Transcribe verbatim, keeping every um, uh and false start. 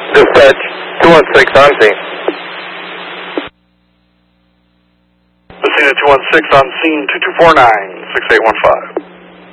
Dispatch, two one six on scene. Messina two one six on scene, two two four nine, six eight one five.